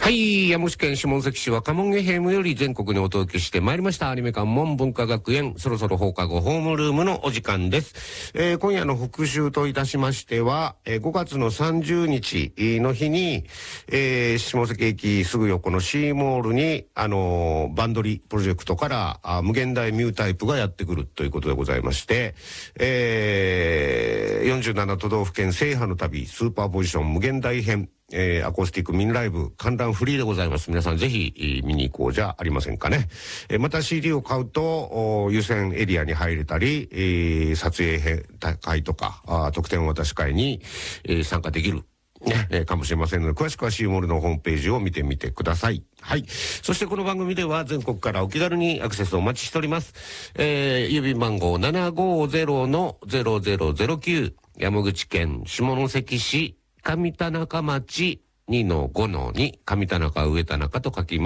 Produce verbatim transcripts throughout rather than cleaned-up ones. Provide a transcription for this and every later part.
はい、山口県下関市若門ゲヘムより全国にお届けしてまいりましたアニメ館門文化学園、そろそろ放課後ホームルームのお時間です。えー、今夜の復習といたしましては、えー、ごがつのさんじゅうにちの日に、えー、下関駅すぐ横のシーモールに、あのー、バンドリプロジェクトからあ無限大ミュータイプがやってくるということでございまして、えー、よんじゅうなな都道府県制覇の旅スーパーポジション無限大編、えー、アコースティックミニライブ観覧フリーでございます。皆さんぜひ、えー、見に行こうじゃありませんかね。えー、また シーディー を買うと優先エリアに入れたり、えー、撮影会とかあ特典渡し会に、えー、参加できるね、えー、かもしれませんので、詳しくはシーモールのホームページを見てみてください。はい。そしてこの番組では全国からお気軽にアクセスをお待ちしております。えー、郵便番号 ななごーぜろのゼロゼロゼロきゅう 山口県下関市上田中町 にのごのに 上田中上田中と書きます。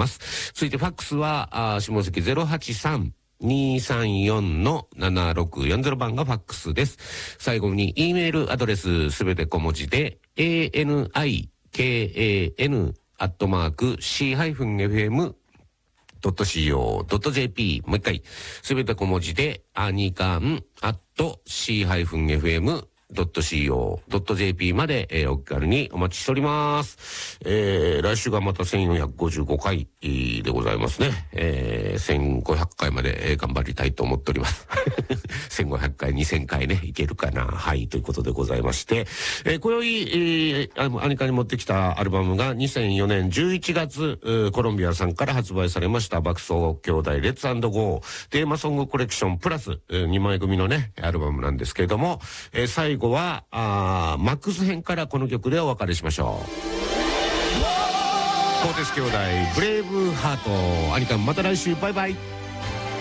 続いてファックスはあ下関 ゼロはちさんにーさんよんのななろくよんゼロ 番がファックスです。最後に E メールアドレスすべて小文字で エーエヌアイケーエーエヌ アットマーク シーエフエムドットシーオードットジェーピー もう一回すべて小文字でアニカンアット シーエフエムドットシーオードットジェーピー まで、えー、お気軽にお待ちしております。えー、来週がまたせんよんひゃくごじゅうごかいでございますね。えー、せんごひゃっかいまで、えー、頑張りたいと思っております。せんごひゃっかい、にせんかいね、いけるかな。はい、ということでございまして、えー、今宵、えー、アニカに持ってきたアルバムがにせんよねんじゅういちがつ、えー、コロンビアさんから発売されました爆走兄弟レッツ&ゴーテーマソングコレクションプラス、えー、にまい組のね、アルバムなんですけれども、えー、最後はあマックス編からこの曲でお別れしましょう。コーテス兄弟ブレイブハート。アニカンまた来週バイバイ。